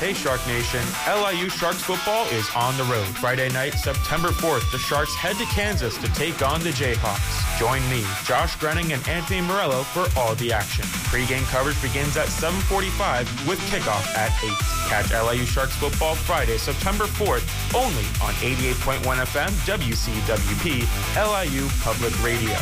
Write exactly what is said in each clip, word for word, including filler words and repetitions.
Hey Shark Nation, L I U Sharks football is on the road. Friday night, September fourth, the Sharks head to Kansas to take on the Jayhawks. Join me, Josh Grenning, and Anthony Morello for all the action. Pre-game coverage begins at seven forty-five with kickoff at eight. Catch L I U Sharks football Friday, September fourth, only on eighty-eight point one F M, W C W P, L I U Public Radio.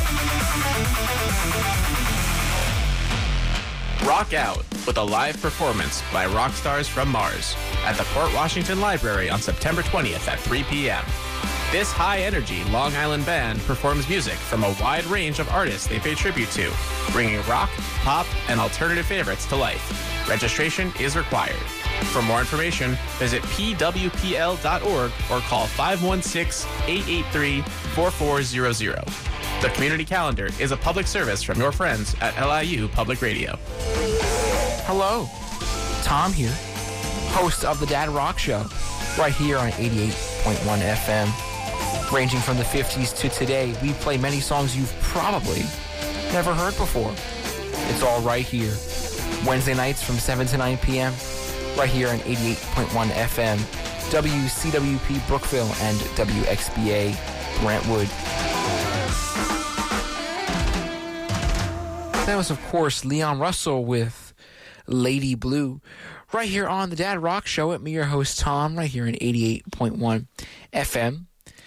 Rock out with a live performance by rock stars from Mars at the Port Washington Library on September twentieth at three p.m. This high-energy Long Island band performs music from a wide range of artists they pay tribute to, bringing rock, pop, and alternative favorites to life. Registration is required. For more information, visit p w p l dot org or call five one six, eight eight three, four four zero zero. The community calendar is a public service from your friends at L I U Public Radio. Hello, Tom here, host of the Dad Rock Show, right here on eighty-eight point one F M. Ranging from the fifties to today, we play many songs you've probably never heard before. It's all right here. Wednesday nights from seven to nine p.m., right here on eighty-eight point one F M, W C W P Brookville and W X B A Brentwood. That was, of course, Leon Russell with Lady Blue, right here on the Dad Rock Show with me, your host, Tom, right here in eighty-eight point one F M,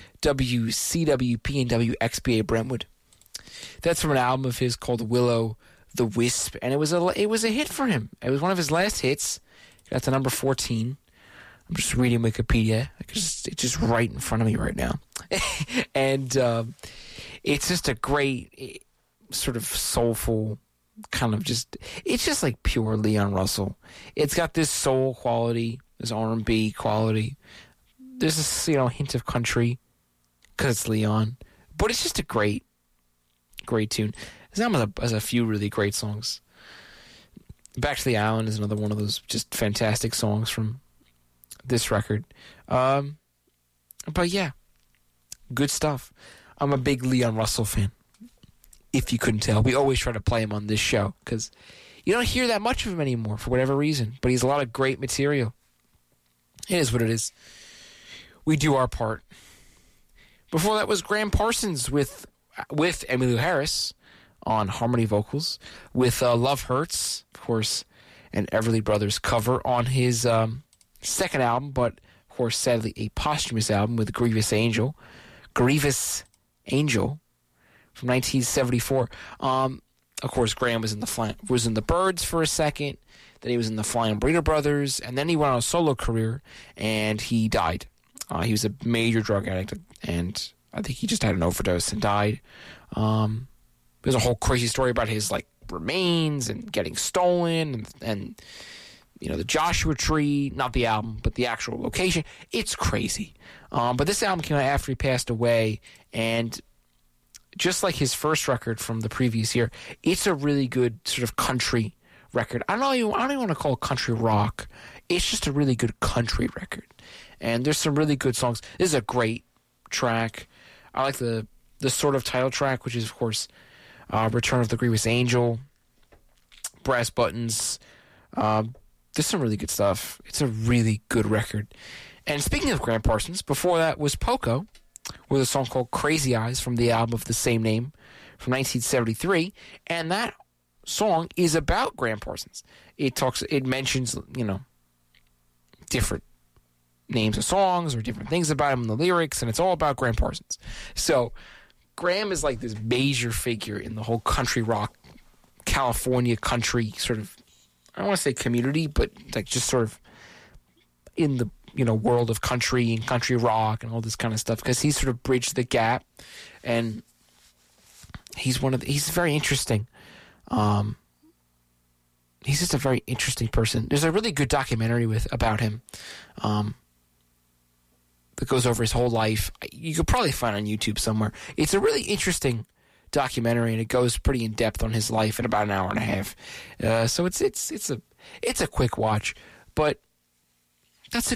W C W P and W X B A Brentwood. That's from an album of his called Willow the Wisp, and it was a it was a hit for him. It was one of his last hits. Got to number fourteen. I'm just reading Wikipedia. It's just right in front of me right now. and um, it's just a great sort of soulful kind of just, it's just like pure Leon Russell. It's got this soul quality, this R and B quality. There's this, you know, hint of country because it's Leon. But it's just a great, great tune. This album has a, has a few really great songs. Back to the Island is another one of those just fantastic songs from this record. Um, but yeah, good stuff. I'm a big Leon Russell fan, if you couldn't tell. We always try to play him on this show because you don't hear that much of him anymore for whatever reason. But he's a lot of great material. It is what it is. We do our part. Before that was Graham Parsons with with Emmylou Harris on harmony vocals, with uh, Love Hurts, of course, an Everly Brothers cover on his um, second album, but of course, sadly, a posthumous album with Grievous Angel. Grievous Angel from nineteen seventy-four. Um, of course, Graham was in the Fly- was in the Byrds for a second. Then he was in the Flying Burrito Brothers, and then he went on a solo career, and he died. Uh, he was a major drug addict, and I think he just had an overdose and died. Um, there's a whole crazy story about his like remains and getting stolen, and, and you know the Joshua Tree, not the album, but the actual location. It's crazy. Um, but this album came out after he passed away, and just like his first record from the previous year, it's a really good sort of country record. I don't know. I don't even want to call it country rock. It's just a really good country record, and there's some really good songs. This is a great track. I like the the sort of title track, which is of course uh, "Return of the Grievous Angel," Brass Buttons. Uh, there's some really good stuff. It's a really good record. And speaking of Graham Parsons, before that was Poco with a song called Crazy Eyes from the album of the same name from nineteen seventy-three, and that song is about Graham Parsons. It talks, it mentions, you know, different names of songs or different things about him in the lyrics, and it's all about Graham Parsons. So Graham is like this major figure in the whole country rock, California country sort of, I don't want to say community, but like just sort of in the, you know, world of country and country rock and all this kind of stuff, because he sort of bridged the gap, and he's one of the, he's very interesting. Um, he's just a very interesting person. There's a really good documentary with about him, um, that goes over his whole life. You could probably find it on YouTube somewhere. It's a really interesting documentary, and it goes pretty in depth on his life in about an hour and a half. Uh, so it's it's it's a it's a quick watch, but that's a